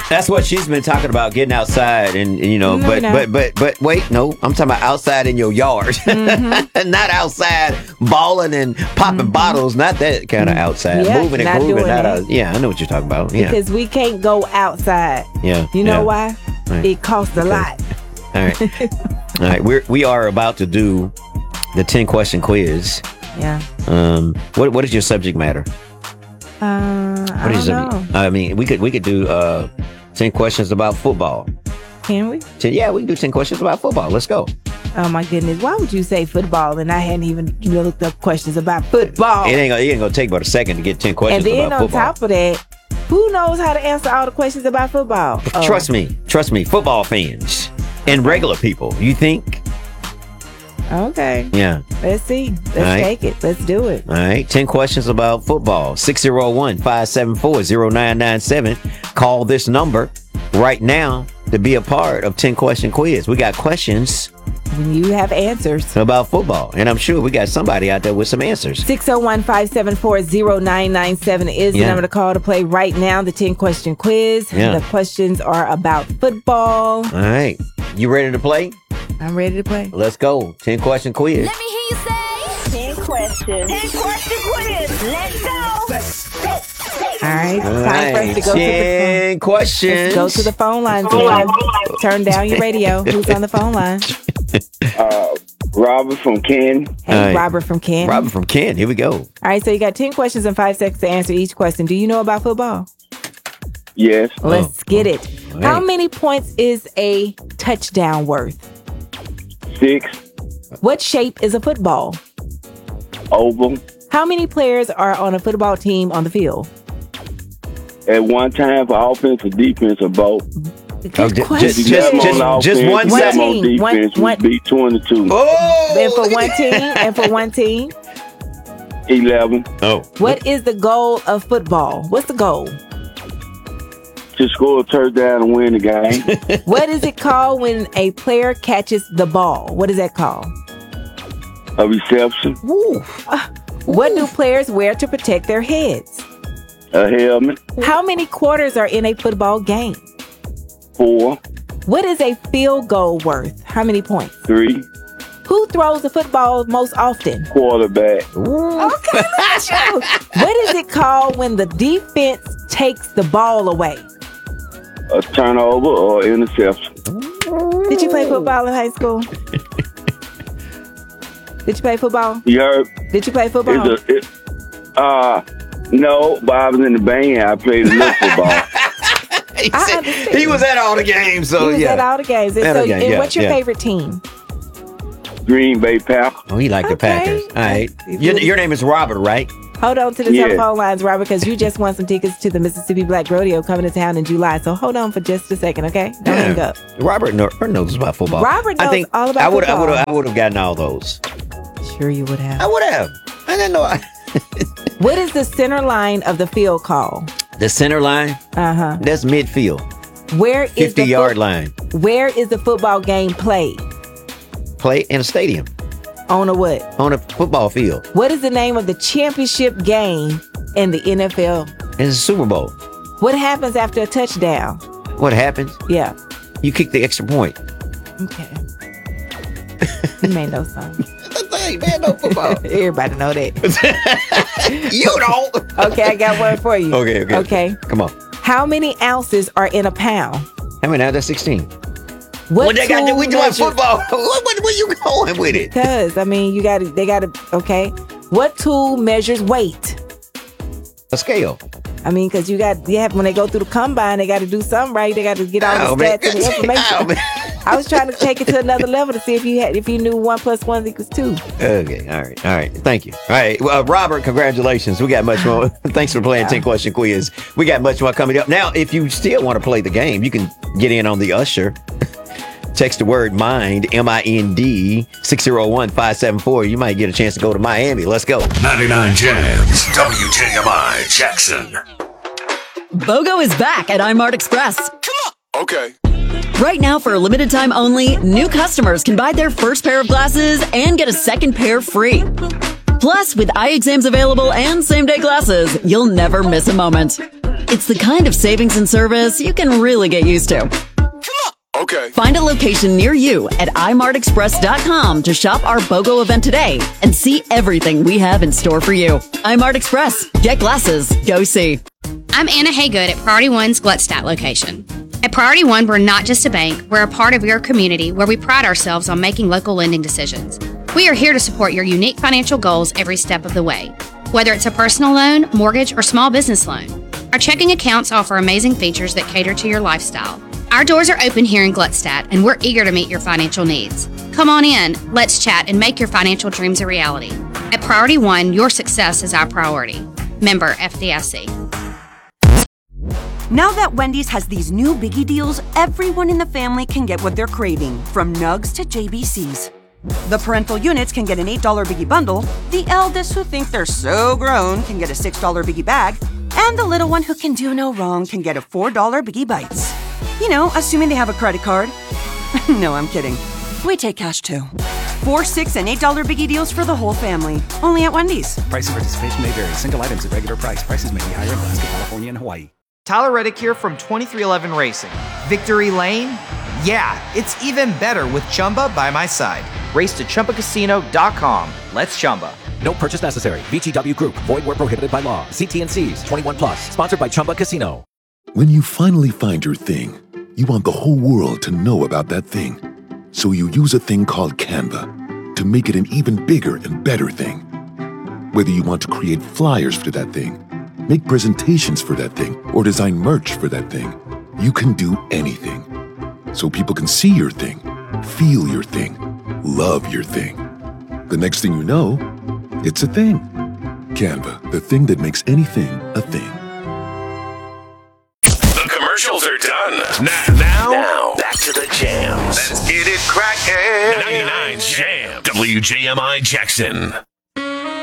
That's what she's been talking about, getting outside and but wait, no, I'm talking about outside in your yard. Not outside balling and popping bottles, not that kind of outside. Moving and grooving. I know what you're talking about. Yeah. Because we can't go outside. Yeah. You know why? Right. It costs a lot. All right. All right. We are about to do the 10-question quiz. Yeah. What is your subject matter? I don't know. I mean, we could do 10 questions about football. Can we? Yeah, we can do 10 questions about football. Let's go. Oh my goodness! Why would you say football? And I hadn't even looked up questions about football. It ain't gonna take but a second to get 10 questions about football. And then on top of that, who knows how to answer all the questions about football? Trust me, football fans and regular people. You think? Okay. Yeah. Let's see. Let's take it. Let's do it. All right. 10 questions about football. 601-574-0997. Call this number right now to be a part of 10-question quiz. We got questions. You have answers about football. And I'm sure we got somebody out there with some answers. 601-574-0997 is the number to call to play right now. The 10-question quiz. Yeah. The questions are about football. All right. You ready to play? I'm ready to play. Let's go. 10-question quiz. Let me hear you say 10 questions. 10-question quiz. Let's go. All right. Time for us to go 10 questions. Let's go to the phone line. Turn down your radio. Who's on the phone line? Robert from Ken. Hey, Robert from Ken. Robert from Ken. Here we go. All right. So you got 10 questions and 5 seconds to answer each question. Do you know about football? Yes. Let's get it. Right. How many points is a touchdown worth? 6. What shape is a football? Oval. How many players are on a football team on the field? At one time for offense or defense or both. Good question. Just one team. Defense would be 22. Oh! And for one team? 11. Oh. What is the goal of football? What's the goal? To score a touchdown and win the game. What is it called when a player catches the ball? What is that called? A reception. What do players wear to protect their heads? A helmet. How many quarters are in a football game? 4. What is a field goal worth? How many points? 3. Who throws the football most often? Quarterback. Okay, look at you. What is it called when the defense takes the ball away? A turnover or interception. Did you play football in high school? Did you play football? You heard? Did you play football? No, but I was in the band. I played a little football. He was at all the games, so he was at all the games. And what's your favorite team? Green Bay Packers. Oh, he liked the Packers. All right. Your name is Robert, right? Hold on to the telephone lines, Robert, because you just won some tickets to the Mississippi Black Rodeo coming to town in July. So hold on for just a second, okay? Don't hang up. Robert knows about football. Robert knows all about football. I would have gotten all those. Sure you would have. I would have. I didn't know. What is the center line of the field called? The center line? Uh-huh. That's midfield. Where is 50-yard line. Where is the football game played? Played in a stadium. On a what? On a football field. What is the name of the championship game in the NFL? It's a Super Bowl. What happens after a touchdown? What happens? Yeah. You kick the extra point. Okay. You may know something. Hey, man, no football. Everybody know that. You don't. Okay, I got one for you. Okay. Come on. How many ounces are in a pound? How many? That's 16. What they got to do? We doing football. Where you going with it? Because, I mean, they got to, okay. What tool measures weight? A scale. I mean, because when they go through the combine, they got to do something right. They got to get all the stats and the information. I was trying to take it to another level to see if you knew 1 + 1 = 2. Okay, all right. Thank you. All right, well, Robert, congratulations. We got much more. Thanks for playing 10-question quiz. We got much more coming up. Now, if you still want to play the game, you can get in on the Usher. Text the word MIND, M-I-N-D, 601-574. You might get a chance to go to Miami. Let's go. 99 Jams, WJMI, Jackson. BOGO is back at iMart Express. Come on. Okay. Right now, for a limited time only, new customers can buy their first pair of glasses and get a second pair free. Plus, with eye exams available and same-day glasses, you'll never miss a moment. It's the kind of savings and service you can really get used to. Okay. Find a location near you at imartexpress.com to shop our BOGO event today and see everything we have in store for you. iMart Express. Get glasses. Go see. I'm Anna Haygood at Priority One's Gluckstadt location. At Priority One, we're not just a bank, we're a part of your community where we pride ourselves on making local lending decisions. We are here to support your unique financial goals every step of the way. Whether it's a personal loan, mortgage, or small business loan, our checking accounts offer amazing features that cater to your lifestyle. Our doors are open here in Gluckstadt, and we're eager to meet your financial needs. Come on in, let's chat, and make your financial dreams a reality. At Priority One, your success is our priority. Member FDIC. Now that Wendy's has these new biggie deals, everyone in the family can get what they're craving, from nugs to JBCs. The parental units can get an $8 biggie bundle, the eldest who think they're so grown can get a $6 biggie bag, and the little one who can do no wrong can get a $4 biggie bites. You know, assuming they have a credit card. No, I'm kidding. We take cash too. $4, $6, and $8 biggie deals for the whole family. Only at Wendy's. Price and participation may vary. Single items at regular price. Prices may be higher in Alaska, California, and Hawaii. Tyler Reddick here from 2311 Racing. Victory Lane? Yeah, it's even better with Chumba by my side. Race to ChumbaCasino.com. Let's Chumba. No purchase necessary. VGW Group. Void where prohibited by law. See T&Cs. 21 plus. Sponsored by Chumba Casino. When you finally find your thing, you want the whole world to know about that thing. So you use a thing called Canva to make it an even bigger and better thing. Whether you want to create flyers for that thing, make presentations for that thing, or design merch for that thing, you can do anything. So people can see your thing, feel your thing, love your thing. The next thing you know, it's a thing. Canva, the thing that makes anything a thing. The commercials are done. Now, back to the jams. Let's get it crackin'. 99 Jam. WJMI Jackson.